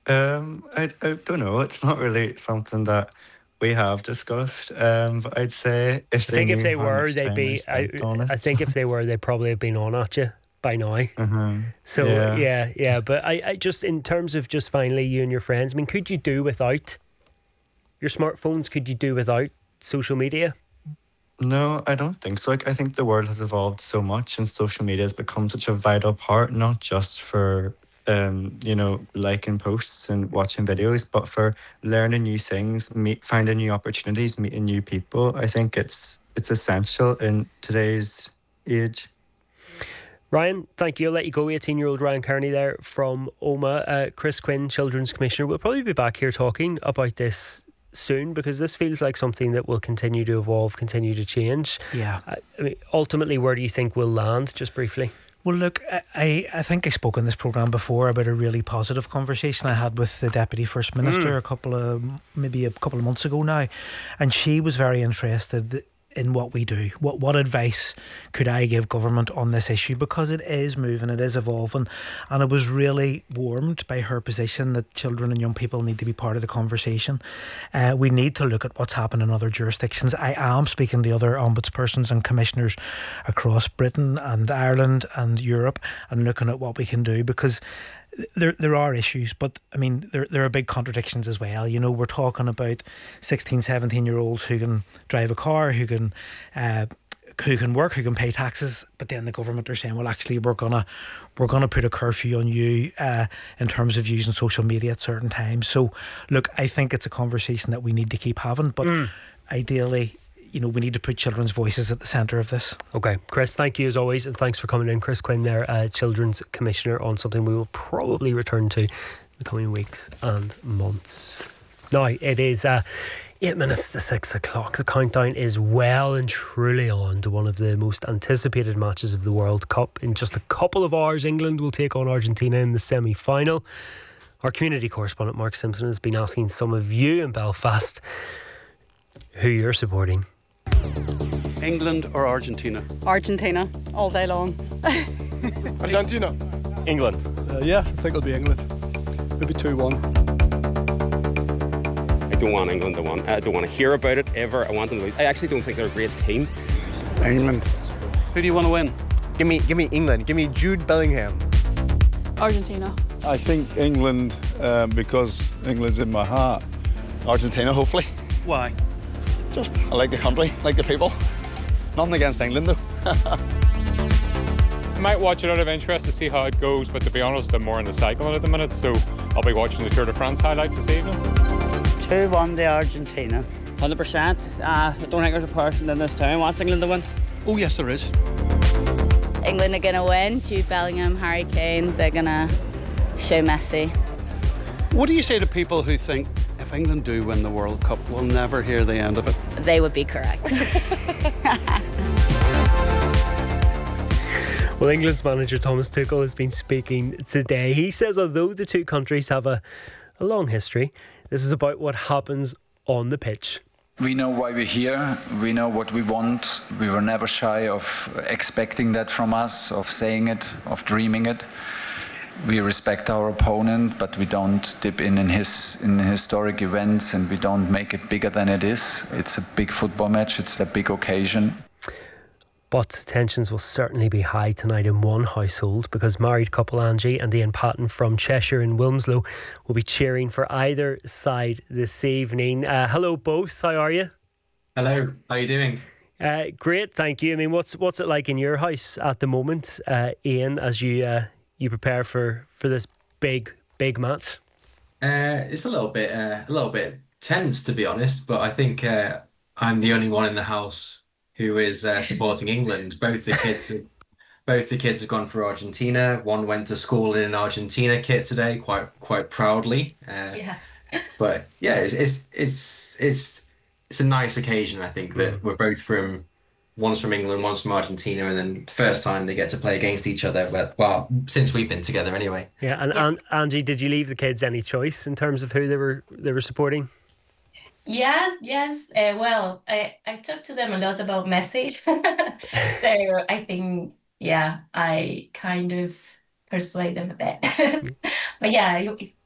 I don't know. It's not really something that we have discussed. But I'd say if I they think if knew they how were, much they'd time I be. spent on I it. think if they were, they'd probably have been on at you by now. So Yeah. yeah. But I just, in terms of just finally you and your friends, I mean, could you do without your smartphones? Could you do without social media? No, I don't think so. Like, I think the world has evolved so much, and social media has become such a vital part, not just for liking posts and watching videos, but for learning new things, finding new opportunities, meeting new people. I think it's essential in today's age. Ryan, thank you. I'll let you go. 18-year-old Ryan Kearney there from OMA. Chris Quinn, Children's Commissioner. We'll probably be back here talking about this soon, because this feels like something that will continue to evolve, continue to change. Yeah. I mean, ultimately, where do you think we'll land, just briefly? Well, look, I think I spoke on this programme before about a really positive conversation I had with the Deputy First Minister a couple of months ago now, and she was very interested in what we do. What advice could I give government on this issue, because it is moving, it is evolving, and I was really warmed by her position that children and young people need to be part of the conversation. We need to look at what's happened in other jurisdictions. I am speaking to other ombudspersons and commissioners across Britain and Ireland and Europe, and looking at what we can do, because there are issues, but I mean there are big contradictions as well. You know, we're talking about 16, 17 year olds who can drive a car, who can work, who can pay taxes, but then the government are saying, well, actually we're gonna put a curfew on you in terms of using social media at certain times. So look, I think it's a conversation that we need to keep having, but ideally, you know, we need to put children's voices at the centre of this. Okay, Chris, thank you as always, and thanks for coming in. Chris Quinn there, Children's Commissioner, on something we will probably return to in the coming weeks and months. Now, it is 8 minutes to 6 o'clock. The countdown is well and truly on to one of the most anticipated matches of the World Cup. In just a couple of hours, England will take on Argentina in the semi-final. Our community correspondent Mark Simpson has been asking some of you in Belfast who you're supporting. England or Argentina? Argentina, all day long. Argentina. England. Yeah, I think it'll be England. Maybe 2-1. I don't want England to win. I don't want to hear about it ever. I want them to lose. I actually don't think they're a great team. England. Who do you want to win? Give me England. Give me Jude Bellingham. Argentina. I think England, because England's in my heart. Argentina, hopefully. Why? Just, I like the country, like the people. Nothing against England, though. I might watch it out of interest to see how it goes, but to be honest, I'm more in the cycling at the minute, so I'll be watching the Tour de France highlights this evening. 2-1 to Argentina. 100%. I don't think there's a person in this town wants England to win. Oh, yes, there is. England are going to win. Jude Bellingham, Harry Kane, they're going to show Messi. What do you say to people who think if England do win the World Cup, we'll never hear the end of it? They would be correct. Well, England's manager Thomas Tuchel has been speaking today. He says although the two countries have a long history, this is about what happens on the pitch. We know why we're here. We know what we want. We were never shy of expecting that from us, of saying it, of dreaming it. We respect our opponent, but we don't dip in historic events, and we don't make it bigger than it is. It's a big football match. It's a big occasion. But tensions will certainly be high tonight in one household, because married couple Angie and Ian Patton from Cheshire in Wilmslow will be cheering for either side this evening. Hello both, how are you? Hello, how are you doing? Great, thank you. I mean, what's it like in your house at the moment, Ian, as you prepare for this big match? It's a little bit tense, to be honest, but I think I'm the only one in the house who is supporting England. Both the kids have gone for Argentina. One went to school in an Argentina kit today, quite proudly. But yeah, it's a nice occasion. I think that we're both one's from England, one's from Argentina, and then the first time they get to play against each other. Well, since we've been together anyway. Yeah, and Angie, did you leave the kids any choice in terms of who they were supporting? Yes. Well, I talked to them a lot about Messi. So I think, I kind of persuade them a bit. But yeah,